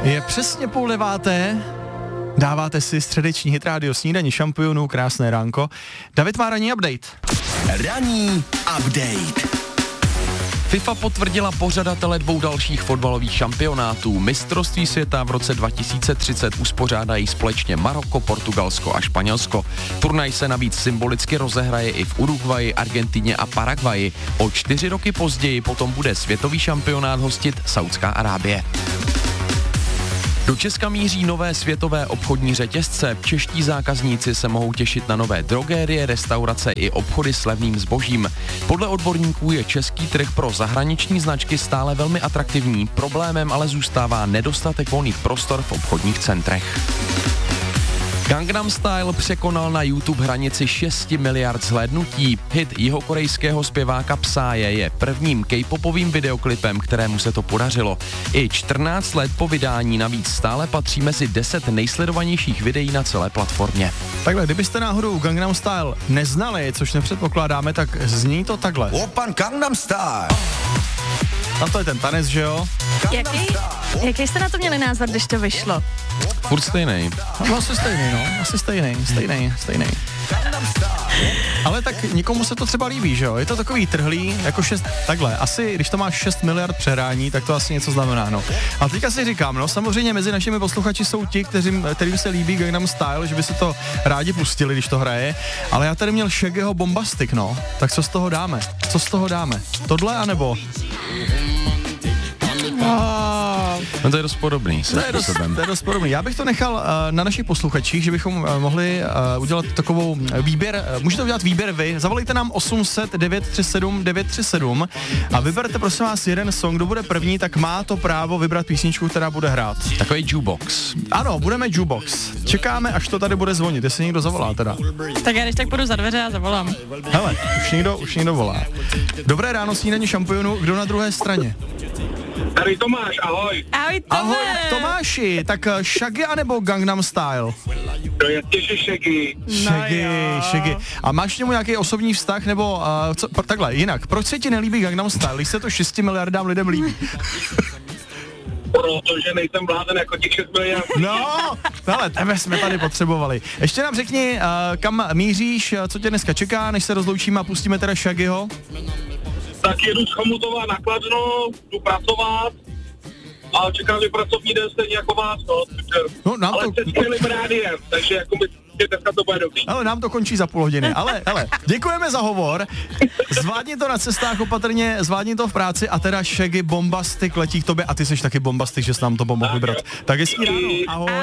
Je přesně 8:30, dáváte si středeční hit rádio Snídaní šampionů, krásné ránko. David má ranní update. Ranní update. FIFA potvrdila pořadatele 2 dalších fotbalových šampionátů. Mistrovství světa v roce 2030 uspořádají společně Maroko, Portugalsko a Španělsko. Turnaj se navíc symbolicky rozehraje i v Uruguayi, Argentině a Paraguayi. O 4 roky později potom bude světový šampionát hostit Saudská Arábie. Do Česka míří nové světové obchodní řetězce. Čeští zákazníci se mohou těšit na nové drogérie, restaurace i obchody s levným zbožím. Podle odborníků je český trh pro zahraniční značky stále velmi atraktivní. Problémem ale zůstává nedostatek volných prostor v obchodních centrech. Gangnam Style překonal na YouTube hranici 6 miliard zhlédnutí. Hit jihokorejského zpěváka Psy je prvním K-popovým videoklipem, kterému se to podařilo. I 14 let po vydání navíc stále patří mezi 10 nejsledovanějších videí na celé platformě. Takhle, kdybyste náhodou Gangnam Style neznali, což nepředpokládáme, tak zní to takhle. Open Gangnam Style. A to je ten tanec, že jo? Jaký jste na to měli názor, když to vyšlo? Furt stejnej. No asi stejný. Ale tak nikomu se to třeba líbí, že jo? Je to takový trhlý, jako takhle, asi když to máš 6 miliard přehrání, tak to asi něco znamená, no. A teďka si říkám, no samozřejmě mezi našimi posluchači jsou ti, kterým se líbí Gangnam Style, že by se to rádi pustili, když to hraje, ale já tady měl Shaggyho Bombastic, no. Tak co z toho dáme? Tohle anebo? No to je dost podobný. To je dost podobný. Já bych to nechal na našich posluchačích, že bychom mohli udělat takovou výběr, můžete udělat výběr vy, zavolejte nám 800 937 937 a vyberte prosím vás jeden song, kdo bude první, tak má to právo vybrat písničku, která bude hrát. Takový jukebox. Ano, budeme jukebox. Čekáme, až to tady bude zvonit, jestli někdo zavolá teda. Tak já když tak půjdu za dveře a zavolám. Hele, už někdo volá. Dobré ráno, Snídaní šampionu, kdo na druhé straně? Tady Tomáš, ahoj. Ahoj, Tome. Ahoj Tomáši, tak Shaggy anebo Gangnam Style? To je těžší Shaggy. Shaggy. A máš k němu nějaký osobní vztah, nebo takhle, jinak, proč se ti nelíbí Gangnam Style, když se to 6 miliardám lidem líbí? Protože nejsem blázen jako těch 6 miliard. No, ale tebe jsme tady potřebovali. Ještě nám řekni, kam míříš, co tě dneska čeká, než se rozloučíme a pustíme teda Shaggyho? Tak jedu z Chomutova na Kladno, jdu pracovat a čekám, že pracovní den stejně jako vás, no. No, ale se skvělým rádiem, takže jako že dneska to bude dobrý. Ale nám to končí za půl hodiny, ale děkujeme za hovor, zvládni to na cestách opatrně, zvládni to v práci a teda Shaggy Bombastic letí k tobě a ty seš taky Bombastic, že jsi nám to pomohl vybrat. Tak hezký ráno, ahoj.